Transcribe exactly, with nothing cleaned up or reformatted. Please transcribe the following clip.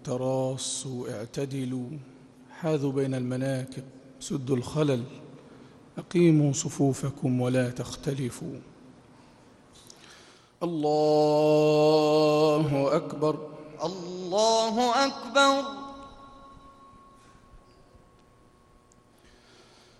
تراصوا اعتدلوا، حاذوا بين المناكب، سدوا الخلل، أقيموا صفوفكم ولا تختلفوا. الله أكبر. الله أكبر.